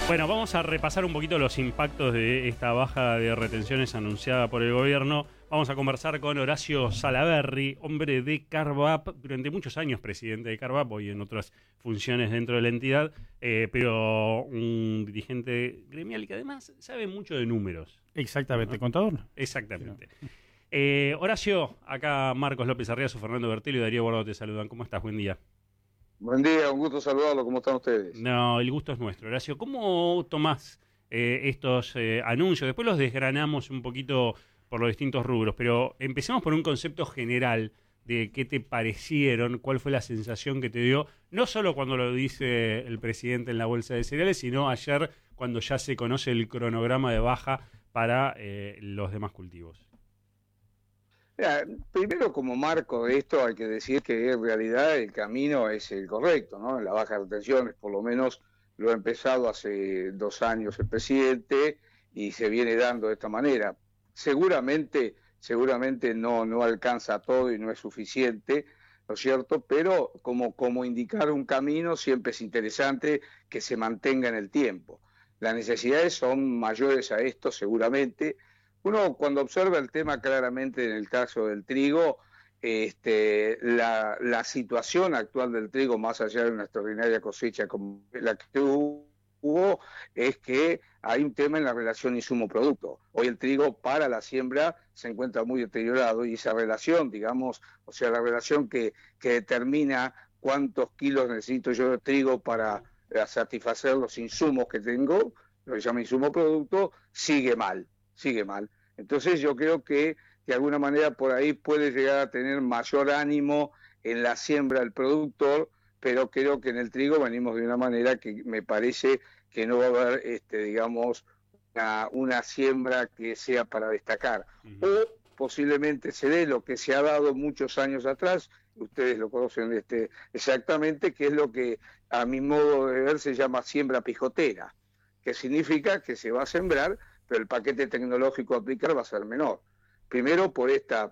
Bueno, vamos a repasar un poquito los impactos de esta baja de retenciones anunciada por el gobierno. Vamos a conversar con Horacio Salaverry, hombre de Carvap, durante muchos años presidente de Carvap, hoy en otras funciones dentro de la entidad, pero un dirigente gremial y que además sabe mucho de números. Exactamente, ¿No? Contador. Exactamente. Horacio, acá Marcos López Arriazu, Fernando Bertelio y Darío Bordo te saludan. ¿Cómo estás? Buen día. Buen día, un gusto saludarlo. ¿Cómo están ustedes? No, el gusto es nuestro. Horacio, ¿cómo tomás estos anuncios? Después los desgranamos un poquito por los distintos rubros, pero empecemos por un concepto general de qué te parecieron, cuál fue la sensación que te dio, no solo cuando lo dice el presidente en la bolsa de cereales, sino ayer cuando ya se conoce el cronograma de baja para los demás cultivos. Mira, primero, como marco de esto, hay que decir que en realidad el camino es el correcto, ¿no? La baja de retenciones, por lo menos lo ha empezado hace 2 años el presidente y se viene dando de esta manera. Seguramente no alcanza todo y no es suficiente, ¿no es cierto? Pero como indicar un camino, siempre es interesante que se mantenga en el tiempo. Las necesidades son mayores a esto, seguramente. Uno, cuando observa el tema claramente en el caso del trigo, la situación actual del trigo, más allá de una extraordinaria cosecha como la que hubo, es que hay un tema en la relación insumo-producto. Hoy el trigo para la siembra se encuentra muy deteriorado y esa relación, digamos, o sea, la relación que determina cuántos kilos necesito yo de trigo para satisfacer los insumos que tengo, lo que se llama insumo-producto, sigue mal. Entonces yo creo que de alguna manera por ahí puede llegar a tener mayor ánimo en la siembra del productor, pero creo que en el trigo venimos de una manera que me parece que no va a haber, digamos, una siembra que sea para destacar. O posiblemente se dé lo que se ha dado muchos años atrás, ustedes lo conocen exactamente, que es lo que a mi modo de ver se llama siembra pijotera, que significa que se va a sembrar, pero el paquete tecnológico a aplicar va a ser menor. Primero por esta